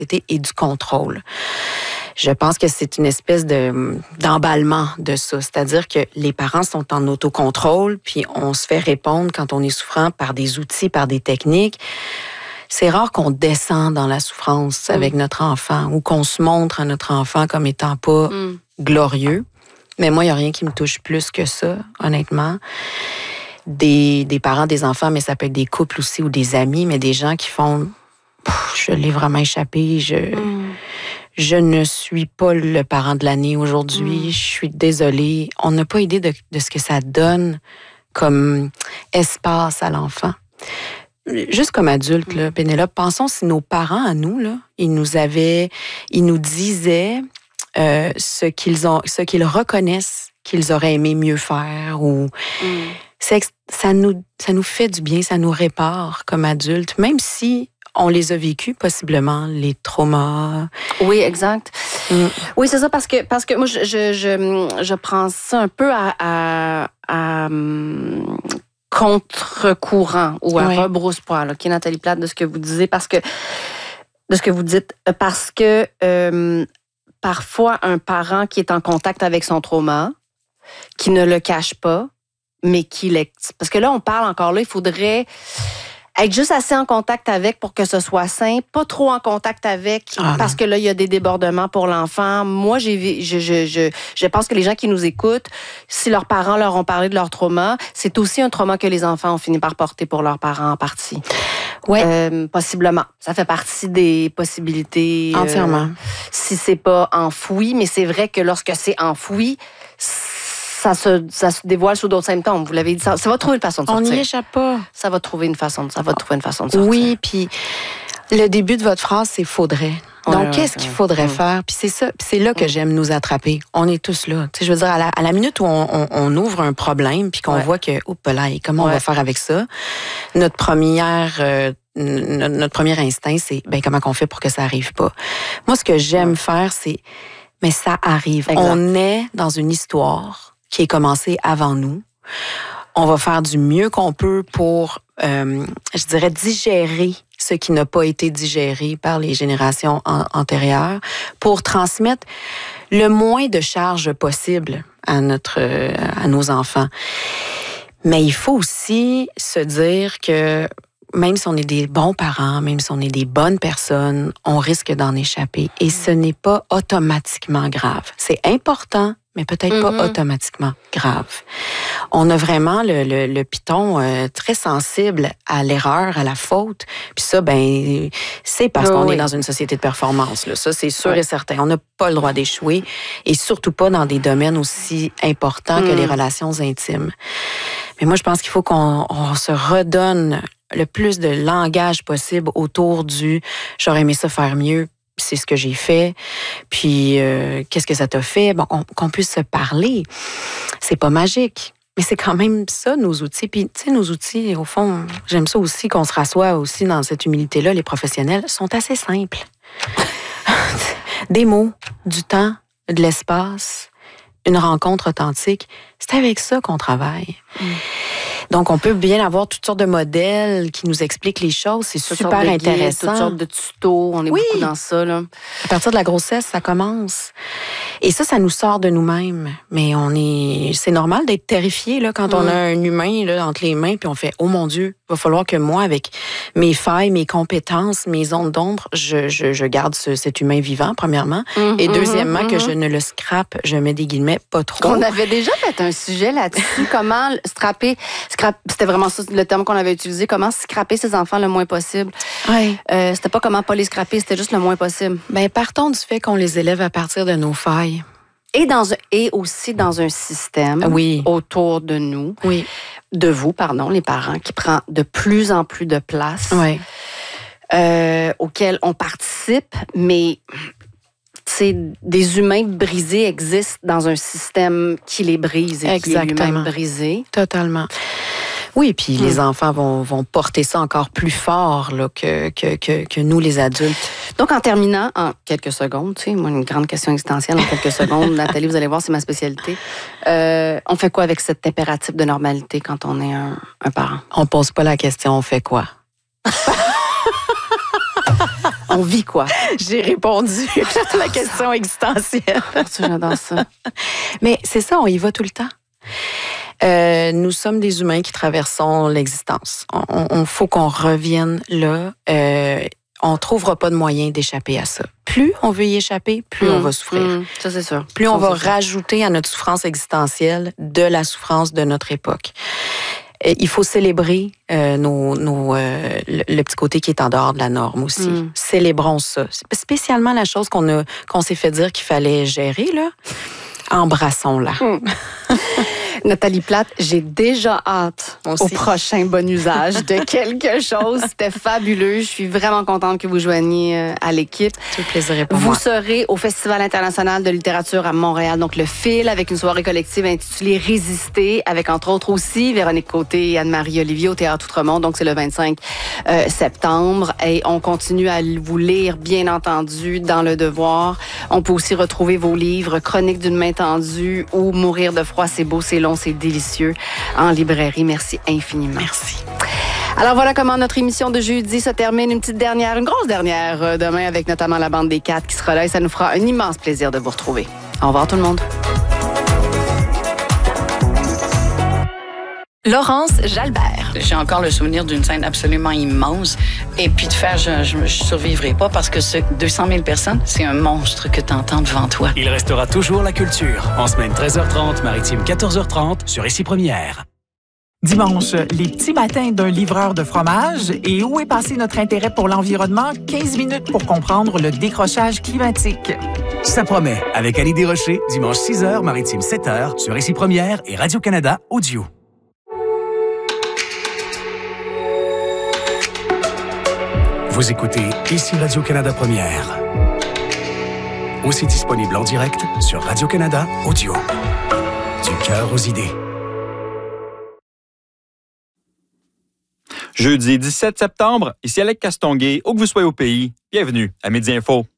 l'anxiété et du contrôle. Je pense que c'est une espèce d'emballement de ça. C'est-à-dire que les parents sont en autocontrôle, puis on se fait répondre quand on est souffrant par des outils, par des techniques. C'est rare qu'on descend dans la souffrance avec notre enfant ou qu'on se montre à notre enfant comme étant pas glorieux. Mais moi, il n'y a rien qui me touche plus que ça, honnêtement. Des parents, des enfants, mais ça peut être des couples aussi ou des amis, mais des gens qui font « je l'ai vraiment échappé, je ne suis pas le parent de l'année aujourd'hui, je suis désolée. » On n'a pas idée de ce que ça donne comme espace à l'enfant. Juste comme adulte, là, Pénélope, pensons si nos parents à nous, là, ils nous disaient ce qu'ils reconnaissent qu'ils auraient aimé mieux faire ou ça nous fait du bien, ça nous répare comme adultes, même si on les a vécus possiblement, les traumas. Oui, exact. Oui, c'est ça, parce que moi, je prends ça un peu à contre-courant ou à rebrousse-poil, OK, Nathalie Plante, de ce que vous disiez, de ce que vous dites, parce que parfois, un parent qui est en contact avec son trauma, qui ne le cache pas, mais parce que là, on parle encore là, il faudrait être juste assez en contact avec pour que ce soit sain, pas trop en contact avec, parce que là, il y a des débordements pour l'enfant. Moi, je pense que les gens qui nous écoutent, si leurs parents leur ont parlé de leur trauma, c'est aussi un trauma que les enfants ont fini par porter pour leurs parents en partie. Oui. Possiblement. Ça fait partie des possibilités. Entièrement. Si c'est pas enfoui, mais c'est vrai que lorsque c'est enfoui, ça se dévoile sous d'autres symptômes. Vous l'avez dit, ça va trouver une façon de sortir. On n'y échappe pas. Ça va trouver une façon de sortir. Oui, puis le début de votre phrase, c'est « faudrait ». Donc, qu'est-ce qu'il faudrait faire? Puis c'est ça, puis c'est là que j'aime nous attraper. On est tous là. Tu sais, je veux dire, à la minute où on ouvre un problème, puis qu'on voit que, comment on va faire avec ça? Notre premier instinct, c'est, comment qu'on fait pour que ça arrive pas? Moi, ce que j'aime faire, c'est, mais ça arrive. Exact. On est dans une histoire qui est commencée avant nous. On va faire du mieux qu'on peut pour, je dirais, digérer ce qui n'a pas été digéré par les générations antérieures, pour transmettre le moins de charges possible à nos enfants. Mais il faut aussi se dire que même si on est des bons parents, même si on est des bonnes personnes, on risque d'en échapper. Et ce n'est pas automatiquement grave. C'est important, mais peut-être pas automatiquement grave. On a vraiment le piton très sensible à l'erreur, à la faute. Puis ça, c'est parce qu'on est dans une société de performance. Là. Ça, c'est sûr et certain. On n'a pas le droit d'échouer, et surtout pas dans des domaines aussi importants que les relations intimes. Mais moi, je pense qu'il faut qu'on se redonne le plus de langage possible autour du « j'aurais aimé ça faire mieux ». C'est ce que j'ai fait. Puis, qu'est-ce que ça t'a fait? Bon, qu'on puisse se parler. C'est pas magique, mais c'est quand même ça, nos outils. Puis, tu sais, nos outils, au fond, j'aime ça aussi qu'on se rassoie aussi dans cette humilité-là. Les professionnels sont assez simples. Des mots, du temps, de l'espace, une rencontre authentique. C'est avec ça qu'on travaille. Donc, on peut bien avoir toutes sortes de modèles qui nous expliquent les choses. C'est super intéressant. Toutes sortes de tutos. On est beaucoup dans ça, là. À partir de la grossesse, ça commence. Et ça nous sort de nous-mêmes. Mais c'est normal d'être terrifié, là, quand on a un humain, là, entre les mains, puis on fait « Oh mon Dieu, il va falloir que moi, avec mes failles, mes compétences, mes zones d'ombre, je garde cet humain vivant, premièrement. Et deuxièmement, que je ne le scrape, je mets des guillemets, pas trop. » On avait déjà fait un sujet là-dessus. Comment c'était vraiment ça le terme qu'on avait utilisé. Comment scraper ses enfants le moins possible. Oui. C'était pas comment pas les scraper, c'était juste le moins possible. Partons du fait qu'on les élève à partir de nos failles. Et aussi dans un système autour de nous, de vous, les parents, qui prend de plus en plus de place, auquel on participe, mais des humains brisés existent dans un système qui les brise et qui est lui-même brisé. Totalement. Oui, puis les enfants vont porter ça encore plus fort là, que nous, les adultes. Donc, en terminant, en quelques secondes, moi, une grande question existentielle en quelques secondes. Nathalie, vous allez voir, c'est ma spécialité. On fait quoi avec cet impératif de normalité quand on est un parent? On pose pas la question, on fait quoi? On vit quoi? J'ai répondu à la question existentielle. J'adore ça. Mais c'est ça, on y va tout le temps. Nous sommes des humains qui traversons l'existence. On faut qu'on revienne là. On ne trouvera pas de moyen d'échapper à ça. Plus on veut y échapper, plus on va souffrir. Ça, c'est sûr. Plus on va rajouter à notre souffrance existentielle de la souffrance de notre époque. Il faut célébrer le petit côté qui est en dehors de la norme aussi. Célébrons ça. Spécialement la chose qu'on s'est fait dire qu'il fallait gérer, là. Embrassons-la. Nathalie Plate, j'ai déjà hâte au prochain bon usage de quelque chose. C'était fabuleux. Je suis vraiment contente que vous joigniez à l'équipe. Tout le plaisir est pour moi. Vous serez au Festival international de littérature à Montréal, donc le FIL, avec une soirée collective intitulée Résister, avec entre autres aussi Véronique Côté et Anne-Marie Olivier au Théâtre Outremont. Donc c'est le 25 septembre. Et on continue à vous lire, bien entendu, dans Le Devoir. On peut aussi retrouver vos livres Chronique d'une main tendue ou Mourir de froid, c'est beau, c'est long, c'est délicieux en librairie. Merci infiniment. Merci. Alors voilà comment notre émission de jeudi se termine. Une grosse dernière demain avec notamment la bande des 4 qui sera là et ça nous fera un immense plaisir de vous retrouver. Au revoir tout le monde. Laurence Jalbert. J'ai encore le souvenir d'une scène absolument immense. Et puis de faire, je survivrai pas parce que 200 000 personnes, c'est un monstre que t'entends devant toi. Il restera toujours la culture. En semaine 13h30, maritime 14h30, sur Ici Première. Dimanche, les petits matins d'un livreur de fromage. Et où est passé notre intérêt pour l'environnement? 15 minutes pour comprendre le décrochage climatique. Ça promet, avec Annie Desrochers, dimanche 6h, maritime 7h, sur Ici Première et Radio-Canada Audio. Vous écoutez Ici Radio-Canada Première. Aussi disponible en direct sur Radio-Canada Audio. Du cœur aux idées. Jeudi 17 septembre, ici Alec Castonguay, où que vous soyez au pays, bienvenue à Midi Info.